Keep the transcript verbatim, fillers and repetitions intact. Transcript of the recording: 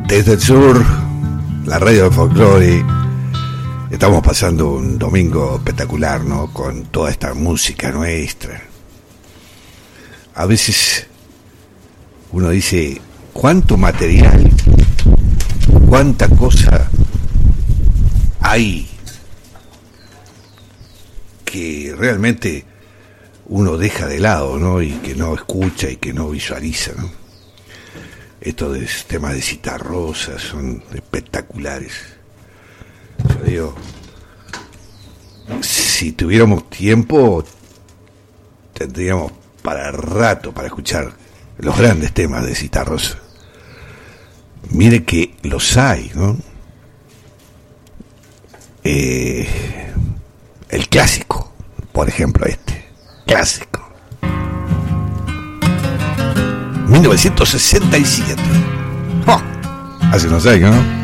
Desde el sur, la radio del folclore, estamos pasando un domingo espectacular, ¿no? Con toda esta música nuestra. A veces uno dice, ¿cuánto material, cuánta cosa hay que realmente uno deja de lado, ¿no? Y que no escucha y que no visualiza, ¿no? Estos de, temas de Citarrosa son espectaculares. Yo digo, si tuviéramos tiempo, tendríamos para rato para escuchar los grandes temas de Citarrosa. Mire que los hay, ¿no? Eh, el clásico, por ejemplo, este clásico. mil novecientos sesenta y siete. ¡Oh! Hace unos años, ¿no?